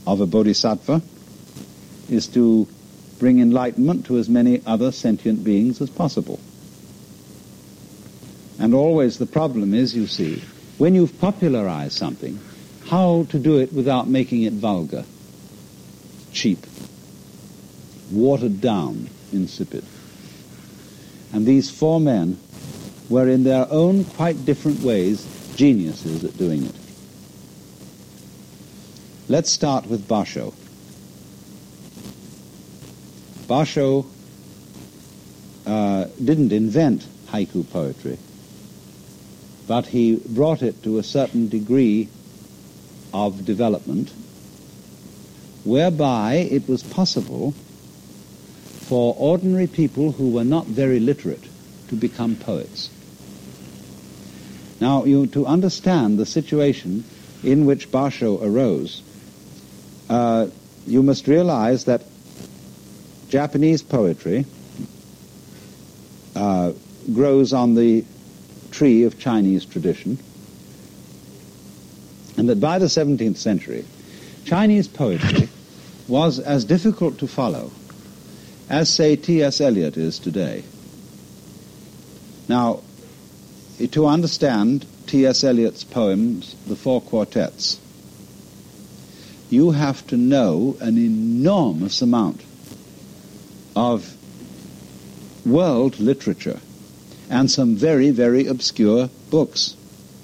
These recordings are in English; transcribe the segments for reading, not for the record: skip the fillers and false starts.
of a bodhisattva is to bring enlightenment to as many other sentient beings as possible. And always the problem is, you see, when you've popularized something, how to do it without making it vulgar, cheap, watered down, insipid. And these four men were in their own quite different ways geniuses at doing it. Let's start with Basho. Basho didn't invent haiku poetry, but he brought it to a certain degree of development whereby it was possible for ordinary people who were not very literate to become poets. Now, to understand the situation in which Basho arose, you must realize that Japanese poetry grows on the tree of Chinese tradition, and that by the 17th century, Chinese poetry was as difficult to follow as, say, T.S. Eliot is today. Now, to understand T.S. Eliot's poems, the Four Quartets, you have to know an enormous amount of world literature and some very, very obscure books.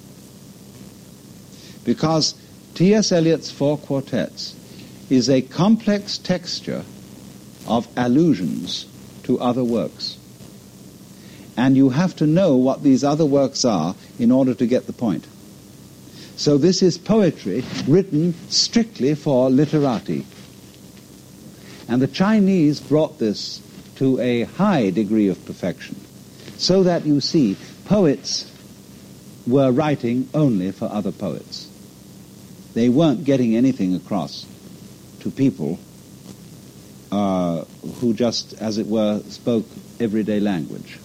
Because T.S. Eliot's Four Quartets is a complex texture of allusions to other works. And you have to know what these other works are in order to get the point. So this is poetry written strictly for literati. And the Chinese brought this to a high degree of perfection, so that, you see, poets were writing only for other poets. They weren't getting anything across to people who just, as it were, spoke everyday language.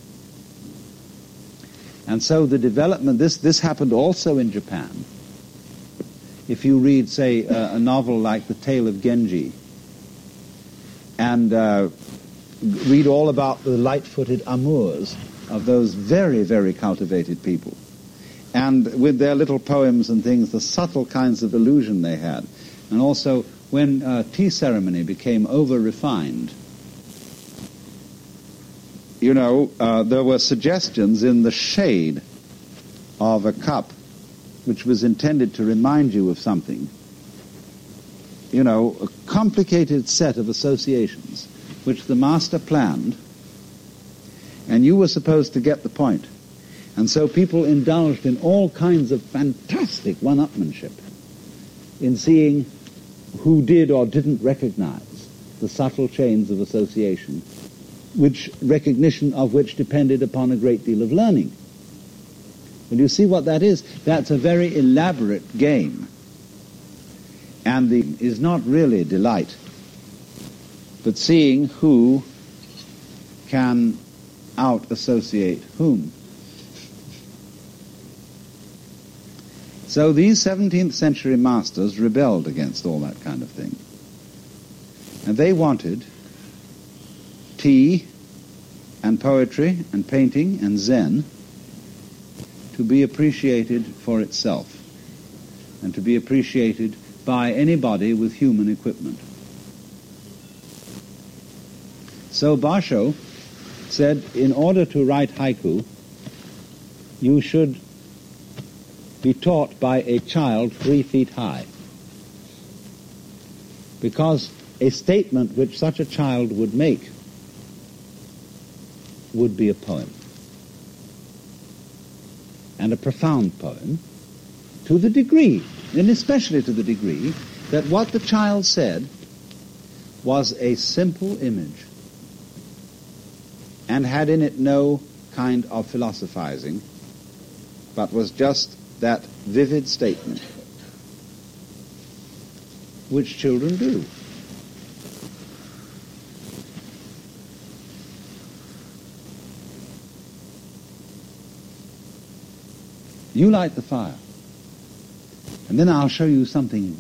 And so the development, this happened also in Japan. If you read, say, a novel like The Tale of Genji, and read all about the light-footed amours of those very, very cultivated people, and with their little poems and things, the subtle kinds of illusion they had, and also when tea ceremony became over-refined, there were suggestions in the shade of a cup which was intended to remind you of something. A complicated set of associations which the master planned, and you were supposed to get the point. And so people indulged in all kinds of fantastic one-upmanship in seeing who did or didn't recognize the subtle chains of association, which recognition of which depended upon a great deal of learning. And you see what that is? That's a very elaborate game. And is not really delight, but seeing who can out-associate whom. So these 17th century masters rebelled against all that kind of thing. And they wanted tea and poetry and painting and Zen to be appreciated for itself and to be appreciated by anybody with human equipment. So Basho said, in order to write haiku, you should be taught by a child 3 feet high. Because a statement which such a child would make would be a poem. And a profound poem, to the degree, and especially to the degree, that what the child said was a simple image and had in it no kind of philosophizing, but was just that vivid statement which children do. You light the fire, and then I'll show you something